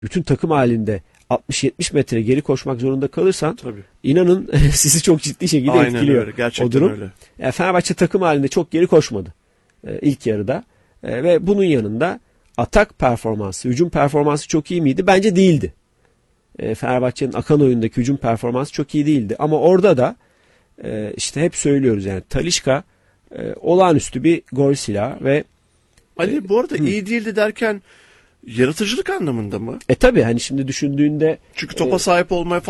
bütün takım halinde 60-70 metre geri koşmak zorunda kalırsan Tabii. inanın sizi çok ciddi şekilde Aynen etkiliyor öyle, gerçekten o durum. öyle. Yani Fenerbahçe takım halinde çok geri koşmadı ilk yarıda ve bunun yanında atak performansı, hücum performansı çok iyi miydi? Bence değildi. Fenerbahçe'nin akan oyundaki hücum performansı çok iyi değildi. Ama orada da işte hep söylüyoruz yani Talisca olağanüstü bir gol silahı ve Ali bu arada iyi değildi derken yaratıcılık anlamında mı? tabii hani şimdi düşündüğünde Çünkü topa sahip olmaya